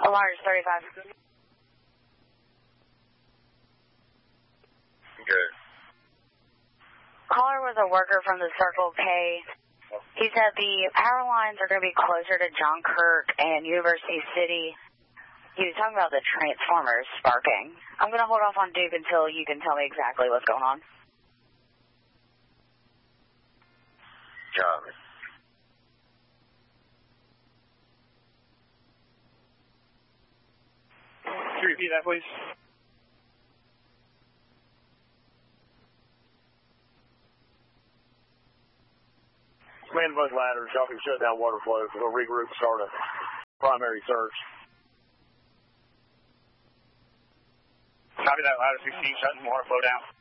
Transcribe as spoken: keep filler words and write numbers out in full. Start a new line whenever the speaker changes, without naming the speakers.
Alarms thirty-five.
Good.
Caller was a worker from the Circle K. He said the power lines are going to be closer to John Kirk and University City. He was talking about the transformers sparking. I'm going to hold off on Duke until you can tell me exactly what's going on.
John.
Could you repeat that, please? Man both ladders. Y'all can shut down water flow. We'll regroup and start a primary search.
Copy that, ladder sixteen, shutting water flow down.